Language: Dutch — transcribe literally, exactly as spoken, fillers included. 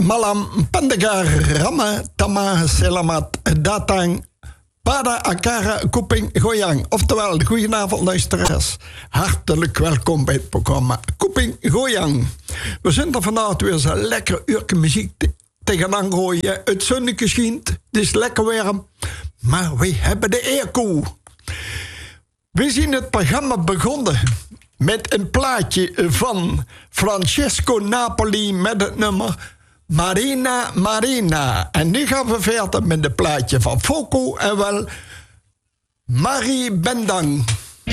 malam pandagar rama tama selamat datang pada acara Kuping Goyang. Oftewel, goedenavond luisteraars. Hartelijk welkom bij het programma Kuping Goyang. We zijn er vanavond weer zo'n lekker uurtje muziek te- tegenaan gooien. Het zonnetje schijnt, het is lekker warm. Maar wij hebben de airco. We zien het programma begonnen met een plaatje van Francesco Napoli met het nummer Marina Marina. En nu gaan we verder met het plaatje van Foko en wel Marie Bendang.